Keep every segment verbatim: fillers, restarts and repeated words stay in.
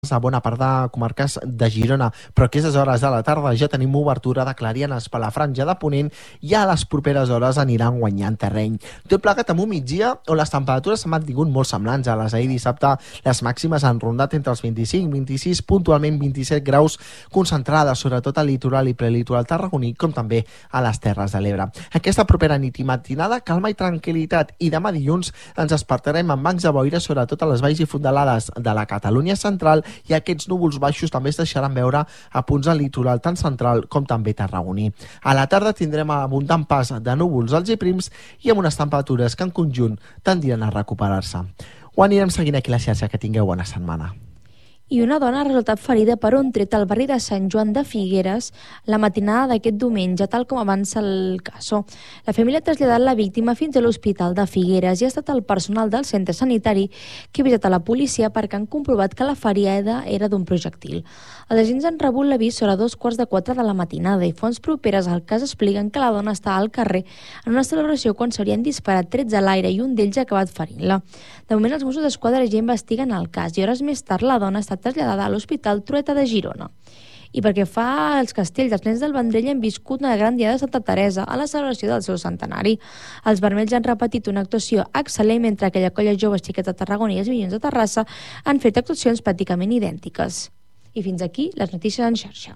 a bona part de comarques de Girona, però a aquestes hores de la tarda ja tenim obertura de clarianes per la franja de Ponent i a les properes hores aniran guanyant terreny. Tot plegat amb un migdia on les temperatures s'han mantingut molt semblants a les d'ahir dissabte. Les màximes han rondat entre els vint-i-cinc, vint-i-sis, puntualment vint-i-set graus, concentrades sobretot al litoral i prelitoral tarragoní, com també a les Terres de l'Ebre. Aquesta propera nit i matinada, calma i tranquil·litat, i demà dilluns ens despertarem amb bancs de boira sobretot a les valls i fondalades de la Catalunya central, i aquests núvols baixos també es deixaran veure a punts del litoral tant central com també tarragoní. A la tarda tindrem abundant pas de núvols alts i prims i amb unes temperatures que en conjunt tendiran a recuperar-se. Ho anirem seguint aquí a la xarxa. Que tingueu bona setmana. I una dona ha resultat ferida per un tret al barri de Sant Joan de Figueres la matinada d'aquest diumenge, tal com avança el caso. La família ha traslladat la víctima fins a l'Hospital de Figueres i ha estat el personal del centre sanitari que ha avisat a la policia perquè han comprovat que la ferida era d'un projectil. Els agents han rebut l'avís sobre dos quarts de quatre de la matinada i fonts properes al cas expliquen que la dona està al carrer en una celebració quan s'haurien disparat trets a l'aire i un d'ells ha acabat ferint-la. De moment els Mossos d'Esquadra ja investiguen el cas i hores més tard la dona ha estat traslladada a l'Hospital Trueta de Girona. I perquè fa els castells, els nens del Vendrell han viscut una gran dia de Santa Teresa a la celebració del seu centenari. Els vermells han repetit una actuació excel·lent mentre que la colla joves xiquets de Tarragona i els Minyons de Terrassa han fet actuacions pràcticament idèntiques. I fins aquí les notícies en xarxa.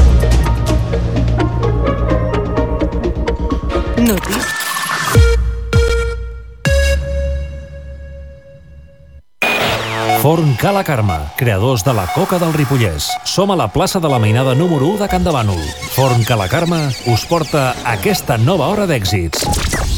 Notícies. Forn Cala Carme, creadors de la coca del Ripollès. Som a la plaça de la Mainada número u de Campdevànol. Forn Cala Carme us porta aquesta nova hora d'èxits.